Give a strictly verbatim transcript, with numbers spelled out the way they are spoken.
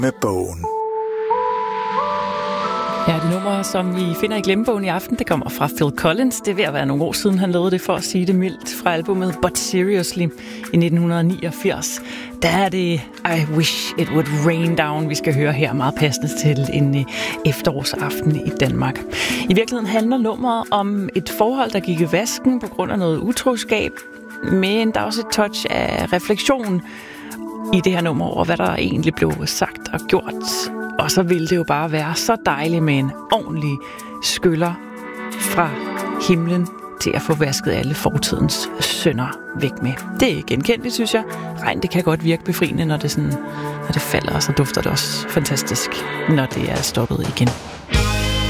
med bogen. Ja, det nummer, som vi finder i glemmebogen i aften, det kommer fra Phil Collins. Det er ved at være nogle år siden, han lavede det, for at sige det mildt, fra albumet But Seriously i nitten niogfirs. Der er det I Wish It Would Rain Down, vi skal høre her, meget passende til en efterårsaften i Danmark. I virkeligheden handler nummeret om et forhold, der gik i vasken på grund af noget utroskab, men der er også et touch af refleksion i det her nummer over, hvad der egentlig blev sagt og gjort. Og så ville det jo bare være så dejligt med en ordentlig skyller fra himlen til at få vasket alle fortidens synder væk med. Det er genkendeligt, synes jeg. Regn, det kan godt virke befriende, når det, sådan, når det falder, og så dufter det også fantastisk, når det er stoppet igen.